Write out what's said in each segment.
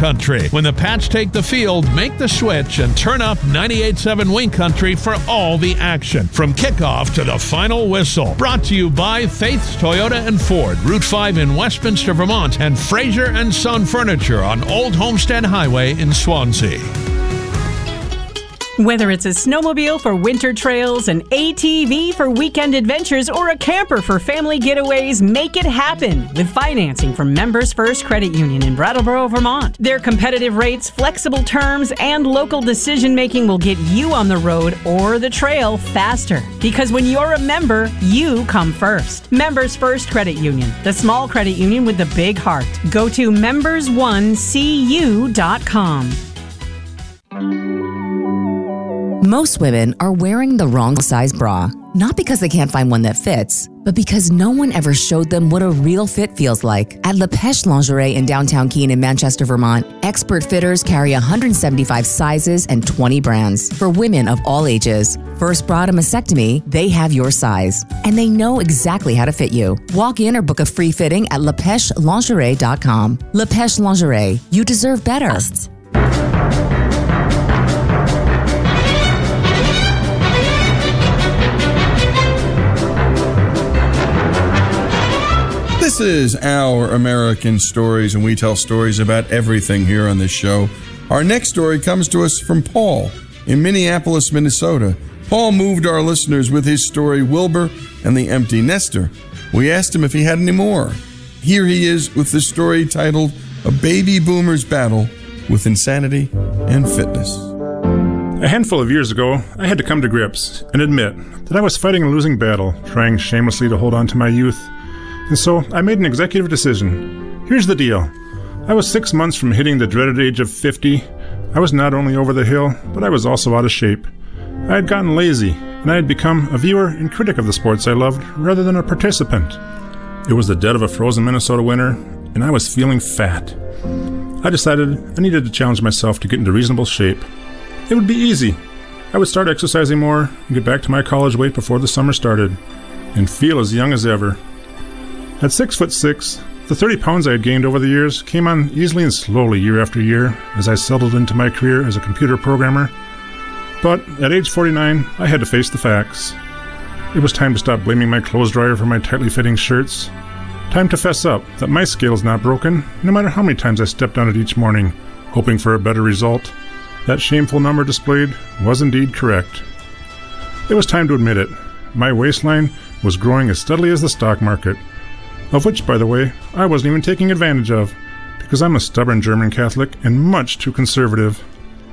Country. When the Pats take the field, make the switch and turn up 98.7 Wing Country for all the action. From kickoff to the final whistle. Brought to you by Faith's Toyota and Ford, Route 5 in Westminster, Vermont, and Fraser and Son Furniture on Old Homestead Highway in Swansea. Whether it's a snowmobile for winter trails, an ATV for weekend adventures, or a camper for family getaways, make it happen with financing from Members First Credit Union in Brattleboro, Vermont. Their competitive rates, flexible terms, and local decision-making will get you on the road or the trail faster. Because when you're a member, you come first. Members First Credit Union, the small credit union with the big heart. Go to members1cu.com. Most women are wearing the wrong size bra, not because they can't find one that fits, but because no one ever showed them what a real fit feels like. At Le Pêche Lingerie in downtown Keene in Manchester, Vermont, expert fitters carry 175 sizes and 20 brands for women of all ages. First bra to mastectomy, they have your size, and they know exactly how to fit you. Walk in or book a free fitting at lepêchelingerie.com. Le Pêche Lingerie, you deserve better. This is Our American Stories, and we tell stories about everything here on this show. Our next story comes to us from Paul in Minneapolis, Minnesota. Paul moved our listeners with his story, Wilbur and the Empty Nester. We asked him if he had any more. Here he is with the story titled A Baby Boomer's Battle with Insanity and Fitness. A handful of years ago, I had to come to grips and admit that I was fighting a losing battle, trying shamelessly to hold on to my youth. And so I made an executive decision. Here's the deal. I was 6 months from hitting the dreaded age of 50. I was not only over the hill, but I was also out of shape. I had gotten lazy, and I had become a viewer and critic of the sports I loved rather than a participant. It was the dead of a frozen Minnesota winter, and I was feeling fat. I decided I needed to challenge myself to get into reasonable shape. It would be easy. I would start exercising more and get back to my college weight before the summer started, and feel as young as ever. At 6'6", the 30 pounds I had gained over the years came on easily and slowly year after year as I settled into my career as a computer programmer. But at age 49, I had to face the facts. It was time to stop blaming my clothes dryer for my tightly fitting shirts. Time to fess up that my scale is not broken, no matter how many times I stepped on it each morning, hoping for a better result. That shameful number displayed was indeed correct. It was time to admit it. My waistline was growing as steadily as the stock market, of which, by the way, I wasn't even taking advantage of, because I'm a stubborn German Catholic and much too conservative.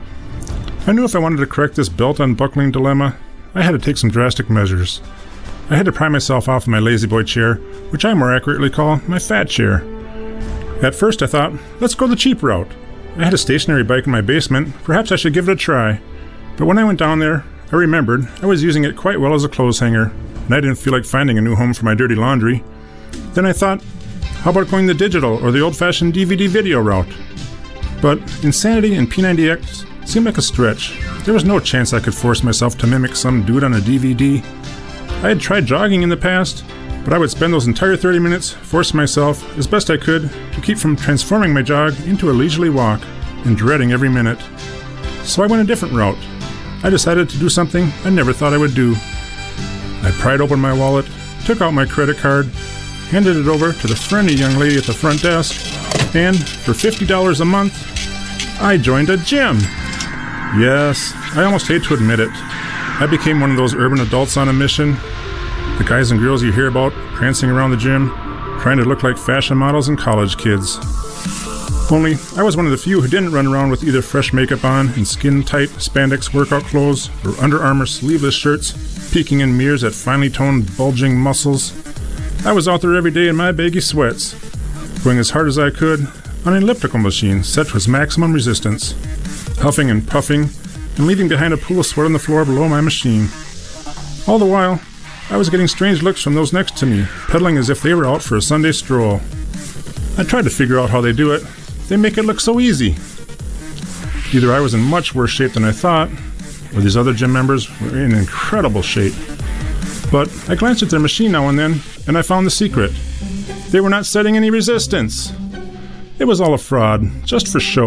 I knew if I wanted to correct this belt-unbuckling dilemma, I had to take some drastic measures. I had to pry myself off of my lazy boy chair, which I more accurately call my fat chair. At first I thought, let's go the cheap route. I had a stationary bike in my basement, perhaps I should give it a try. But when I went down there, I remembered I was using it quite well as a clothes hanger, and I didn't feel like finding a new home for my dirty laundry. Then I thought, how about going the digital or the old-fashioned DVD video route? But Insanity and P90X seemed like a stretch. There was no chance I could force myself to mimic some dude on a DVD. I had tried jogging in the past, but I would spend those entire 30 minutes forcing myself, as best I could, to keep from transforming my jog into a leisurely walk and dreading every minute. So I went a different route. I decided to do something I never thought I would do. I pried open my wallet, took out my credit card, handed it over to the friendly young lady at the front desk, and for $50 a month, I joined a gym. Yes, I almost hate to admit it. I became one of those urban adults on a mission. The guys and girls you hear about prancing around the gym, trying to look like fashion models and college kids. Only, I was one of the few who didn't run around with either fresh makeup on and skin-tight spandex workout clothes or Under Armour sleeveless shirts, peeking in mirrors at finely toned, bulging muscles. I was out there every day in my baggy sweats, going as hard as I could on an elliptical machine set to its maximum resistance, huffing and puffing and leaving behind a pool of sweat on the floor below my machine. All the while, I was getting strange looks from those next to me, pedaling as if they were out for a Sunday stroll. I tried to figure out how they do it. They make it look so easy. Either I was in much worse shape than I thought, or these other gym members were in incredible shape. But I glanced at their machine now and then, and I found the secret. They were not setting any resistance. It was all a fraud, just for show.